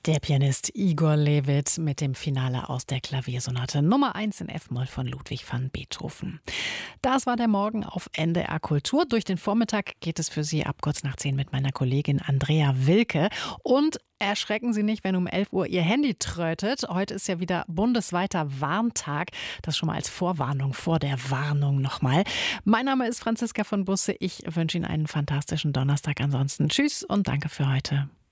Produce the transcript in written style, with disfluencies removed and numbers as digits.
Der Pianist Igor Levit mit dem Finale aus der Klaviersonate Nummer 1 in F-Moll von Ludwig van Beethoven. Das war der Morgen auf NDR Kultur. Durch den Vormittag geht es für Sie ab kurz nach 10 mit meiner Kollegin Andrea Wilke. Und erschrecken Sie nicht, wenn um 11 Uhr Ihr Handy trötet. Heute ist ja wieder bundesweiter Warntag. Das schon mal als Vorwarnung vor der Warnung nochmal. Mein Name ist Franziska von Busse. Ich wünsche Ihnen einen fantastischen Donnerstag. Ansonsten tschüss und danke für heute.